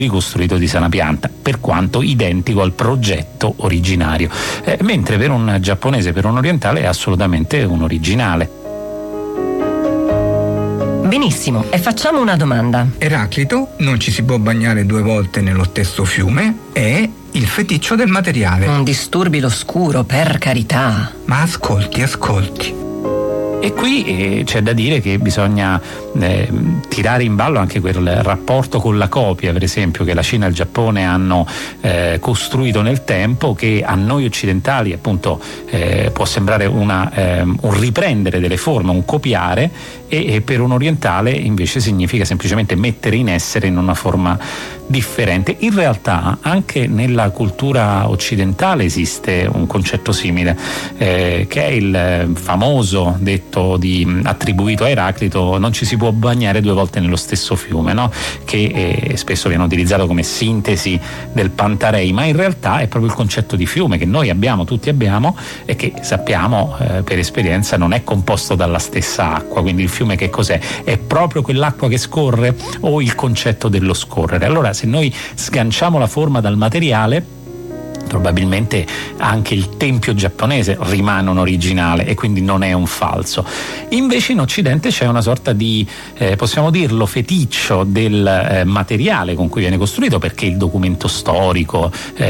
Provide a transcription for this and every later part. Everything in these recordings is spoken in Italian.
ricostruito di sana pianta, per quanto identico al progetto originario, mentre per un giapponese, per un orientale, è assolutamente un originale. Benissimo, e facciamo una domanda. Eraclito, non ci si può bagnare 2 volte nello stesso fiume, è il feticcio del materiale. Non disturbi l'oscuro, per carità. Ma ascolti. E qui c'è da dire che bisogna tirare in ballo anche quel rapporto con la copia, per esempio, che la Cina e il Giappone hanno costruito nel tempo, che a noi occidentali appunto può sembrare un riprendere delle forme, un copiare, e per un orientale invece significa semplicemente mettere in essere in una forma differente. In realtà anche nella cultura occidentale esiste un concetto simile, che è il famoso detto attribuito a Eraclito: non ci si può bagnare 2 volte nello stesso fiume, no? Che spesso viene utilizzato come sintesi del Pantarei, ma in realtà è proprio il concetto di fiume che noi abbiamo, tutti abbiamo, e che sappiamo per esperienza non è composto dalla stessa acqua. Quindi il fiume che cos'è? È proprio quell'acqua che scorre, o il concetto dello scorrere? Allora, se noi sganciamo la forma dal materiale, probabilmente anche il tempio giapponese rimane un originale e quindi non è un falso. Invece in Occidente c'è una sorta di, possiamo dirlo, feticcio del materiale con cui viene costruito, perché il documento storico,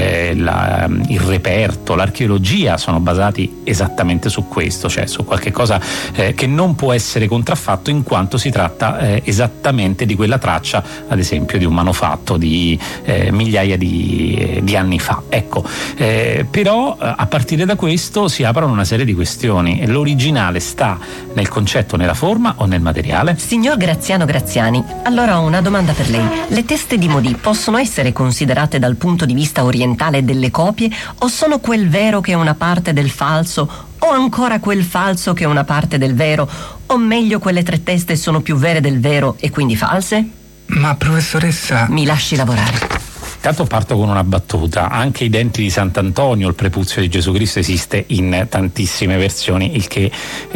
il reperto, l'archeologia sono basati esattamente su questo, cioè su qualche cosa che non può essere contraffatto, in quanto si tratta esattamente di quella traccia, ad esempio, di un manufatto di migliaia di anni fa. Ecco, però a partire da questo si aprono una serie di questioni. L'originale sta nel concetto, nella forma o nel materiale? Signor Graziano Graziani, allora ho una domanda per lei. Le teste di Modì possono essere considerate dal punto di vista orientale delle copie, o sono quel vero che è una parte del falso, o ancora quel falso che è una parte del vero, o meglio quelle 3 teste sono più vere del vero e quindi false? Ma professoressa... Mi lasci lavorare. Intanto parto con una battuta: anche i denti di Sant'Antonio, il prepuzio di Gesù Cristo, esiste in tantissime versioni, il che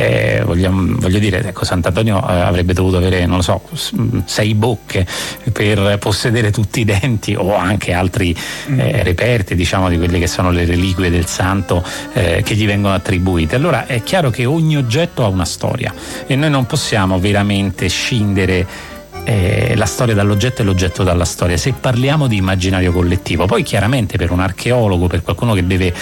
voglio dire, ecco, Sant'Antonio avrebbe dovuto avere, non lo so, 6 bocche per possedere tutti i denti, o anche altri reperti, diciamo, di quelle che sono le reliquie del santo che gli vengono attribuite. Allora è chiaro che ogni oggetto ha una storia e noi non possiamo veramente scindere la storia dall'oggetto e l'oggetto dalla storia, se parliamo di immaginario collettivo. Poi chiaramente per un archeologo, per qualcuno che deve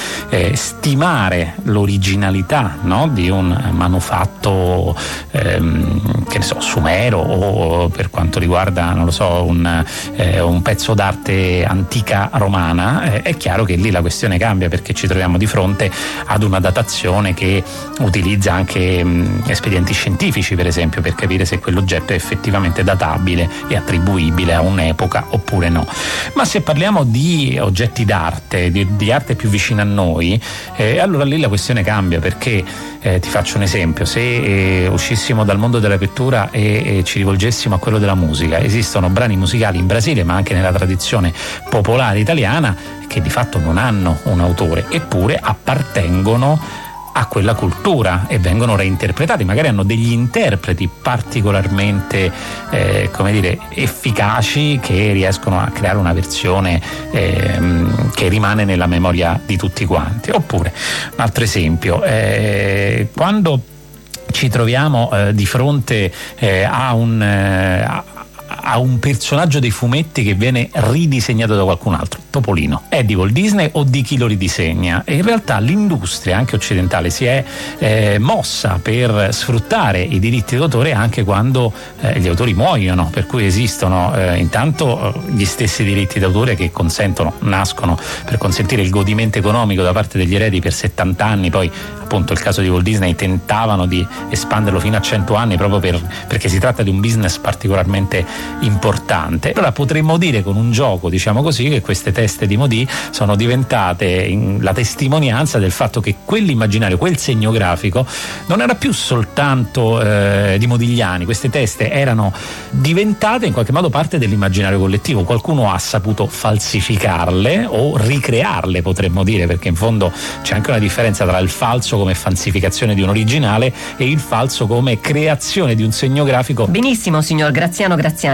stimare l'originalità, no, di un manufatto che ne so, sumero, o per quanto riguarda, non lo so, un pezzo d'arte antica romana, è chiaro che lì la questione cambia, perché ci troviamo di fronte ad una datazione che utilizza anche espedienti scientifici, per esempio, per capire se quell'oggetto è effettivamente datato e attribuibile a un'epoca oppure no. Ma se parliamo di oggetti d'arte, di arte più vicina a noi, allora lì la questione cambia, perché ti faccio un esempio: se uscissimo dal mondo della pittura e ci rivolgessimo a quello della musica, esistono brani musicali in Brasile, ma anche nella tradizione popolare italiana, che di fatto non hanno un autore, eppure appartengono a quella cultura e vengono reinterpretati, magari hanno degli interpreti particolarmente efficaci, che riescono a creare una versione che rimane nella memoria di tutti quanti. Oppure un altro esempio, quando ci troviamo di fronte a un personaggio dei fumetti che viene ridisegnato da qualcun altro, Topolino, è di Walt Disney o di chi lo ridisegna? E in realtà l'industria anche occidentale si è mossa per sfruttare i diritti d'autore anche quando gli autori muoiono, per cui esistono intanto gli stessi diritti d'autore che nascono per consentire il godimento economico da parte degli eredi per 70 anni, poi appunto il caso di Walt Disney tentavano di espanderlo fino a 100 anni proprio perché si tratta di un business particolarmente importante. Allora potremmo dire, con un gioco, diciamo così, che queste teste di Modì sono diventate la testimonianza del fatto che quell'immaginario, quel segno grafico non era più soltanto di Modigliani. Queste teste erano diventate in qualche modo parte dell'immaginario collettivo. Qualcuno ha saputo falsificarle o ricrearle, potremmo dire, perché in fondo c'è anche una differenza tra il falso come falsificazione di un originale e il falso come creazione di un segno grafico. Benissimo, signor Graziano Graziani,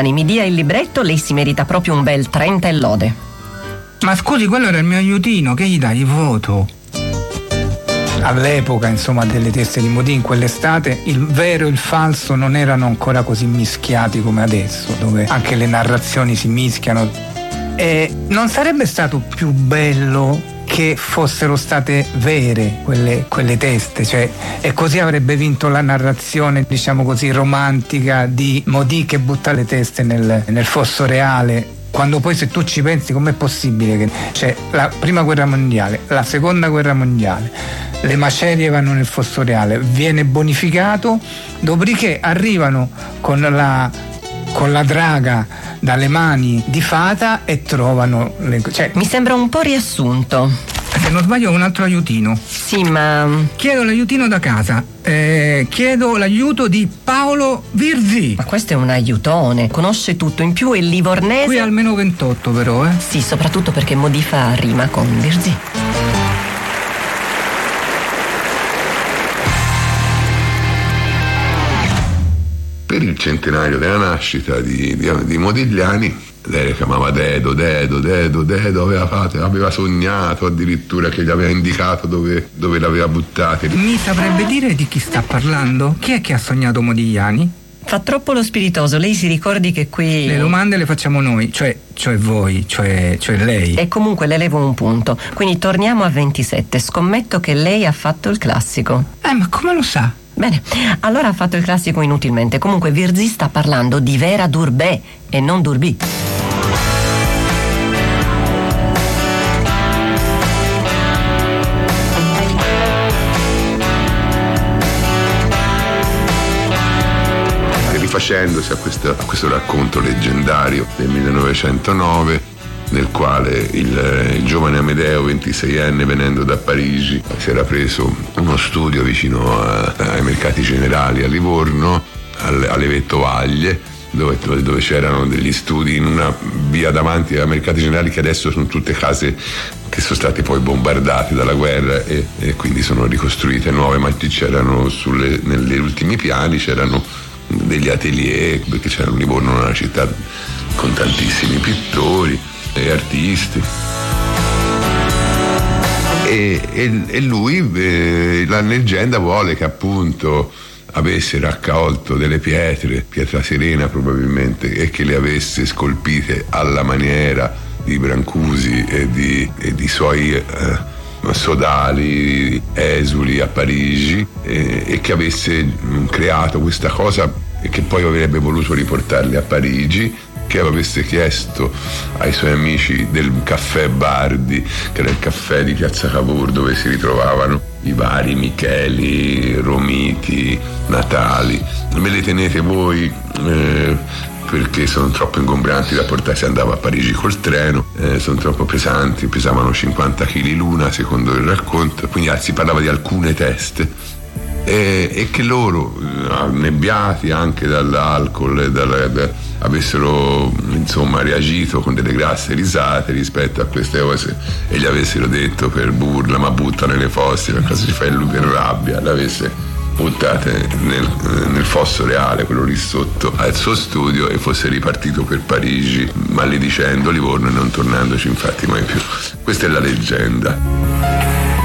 Graziani mi dia il libretto, lei si merita proprio un bel 30 e lode. Ma scusi, quello era il mio aiutino, che gli dai il voto? All'epoca, insomma, delle teste di Modì, in quell'estate, il vero e il falso non erano ancora così mischiati come adesso, dove anche le narrazioni si mischiano. E non sarebbe stato più bello che fossero state vere quelle teste, cioè, e così avrebbe vinto la narrazione, diciamo così, romantica di Modì che butta le teste nel fosso reale. Quando poi, se tu ci pensi, com'è possibile che c'è la prima guerra mondiale, la seconda guerra mondiale, le macerie vanno nel fosso reale, viene bonificato, dopodiché arrivano con la draga dalle mani di Fata e trovano cioè, mi sembra un po' riassunto. Se non sbaglio, un altro aiutino. Sì, ma chiedo l'aiutino da casa. Chiedo l'aiuto di Paolo Virzi. Ma questo è un aiutone, conosce tutto, in più è livornese. Qui almeno 28 però, Sì, soprattutto perché Modifa rima con Virzi. Per il centenario della nascita di Modigliani, lei le chiamava Dedo, aveva sognato addirittura che gli aveva indicato dove l'aveva buttata. Mi saprebbe dire di chi sta parlando? Chi è che ha sognato Modigliani? Fa troppo lo spiritoso, lei si ricordi che qui... Le domande le facciamo noi, cioè voi, cioè lei. E comunque le levo un punto, quindi torniamo a 27, scommetto che lei ha fatto il classico. Ma come lo sa? Bene, allora ha fatto il classico inutilmente. Comunque Virzi sta parlando di Vera Durbé e non Durbì. Rifacendosi a questo racconto leggendario del 1909, nel quale il giovane Amedeo, 26enne, venendo da Parigi, si era preso uno studio vicino ai Mercati Generali a Livorno, alle Vettovaglie, dove c'erano degli studi in una via davanti ai Mercati Generali, che adesso sono tutte case che sono state poi bombardate dalla guerra e quindi sono ricostruite nuove, ma c'erano negli ultimi piani c'erano degli atelier, perché c'era Livorno, una città con tantissimi pittori e artisti, e lui, la leggenda vuole che appunto avesse raccolto delle pietra serena probabilmente, e che le avesse scolpite alla maniera di Brancusi e di suoi sodali esuli a Parigi, e che avesse creato questa cosa e che poi avrebbe voluto riportarli a Parigi, che avesse chiesto ai suoi amici del caffè Bardi, che era il caffè di Piazza Cavour, dove si ritrovavano i vari Micheli, Romiti, Natali: me le tenete voi perché sono troppo ingombranti da portare, si andava a Parigi col treno, sono troppo pesanti, pesavano 50 kg l'una secondo il racconto, quindi si parlava di alcune teste, e che loro, annebbiati anche dall'alcol, avessero insomma reagito con delle grasse risate rispetto a queste cose, e gli avessero detto per burla: ma buttano nelle fosse, per cosa ci fai? Lui per rabbia l'avesse buttate nel fosso reale, quello lì sotto al suo studio, e fosse ripartito per Parigi, maledicendo Livorno e non tornandoci infatti mai più. Questa è la leggenda.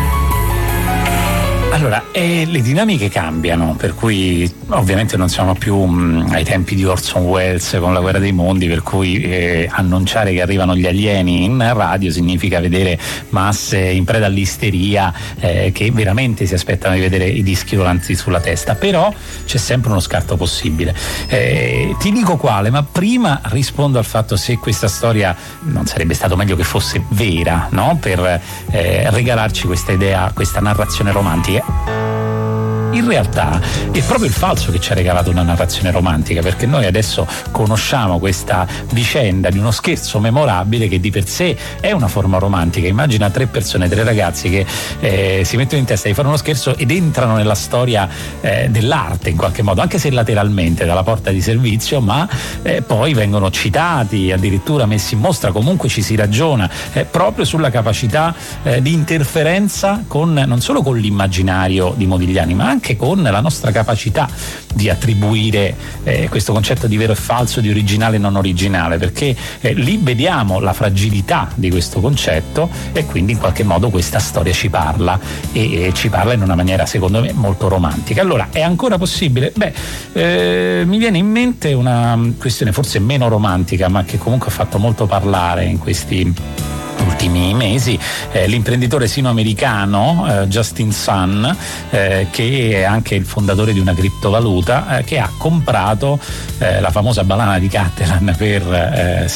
Allora, le dinamiche cambiano, per cui ovviamente non siamo più ai tempi di Orson Welles con La guerra dei mondi, per cui annunciare che arrivano gli alieni in radio significa vedere masse in preda all'isteria che veramente si aspettano di vedere i dischi volanti sulla testa, però c'è sempre uno scarto possibile. Ti dico quale, ma prima rispondo al fatto se questa storia non sarebbe stato meglio che fosse vera, no? Per regalarci questa idea, questa narrazione romantica. In realtà è proprio il falso che ci ha regalato una narrazione romantica, perché noi adesso conosciamo questa vicenda di uno scherzo memorabile che di per sé è una forma romantica. Immagina 3 persone, 3 ragazzi che si mettono in testa di fare uno scherzo ed entrano nella storia dell'arte in qualche modo, anche se lateralmente dalla porta di servizio, ma poi vengono citati, addirittura messi in mostra. Comunque ci si ragiona proprio sulla capacità di interferenza non solo con l'immaginario di Modigliani, ma anche anche con la nostra capacità di attribuire questo concetto di vero e falso, di originale e non originale, perché lì vediamo la fragilità di questo concetto e quindi in qualche modo questa storia ci parla e ci parla in una maniera secondo me molto romantica. Allora, è ancora possibile? Mi viene in mente una questione forse meno romantica, ma che comunque ha fatto molto parlare in questi ultimi mesi, l'imprenditore sino-americano Justin Sun, che è anche il fondatore di una criptovaluta, che ha comprato la famosa banana di Catalan per